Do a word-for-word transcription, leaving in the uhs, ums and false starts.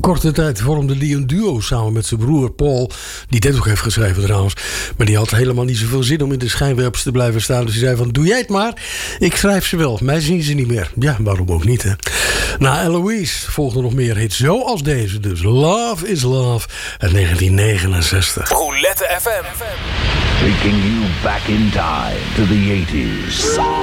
korte tijd vormde hij een duo samen met zijn broer Paul. Die dit ook heeft geschreven trouwens. Maar die had helemaal niet zoveel zin om in de schijnwerpers te blijven staan. Dus hij zei van, doe jij het maar. Ik schrijf ze wel. Mij zien ze niet meer. Ja, waarom ook niet, hè? Na Eloise volgden nog meer hits zoals deze. Dus Love is Love uit negentien negenenzestig. Roulette F M. Taking you back in time to the eighties.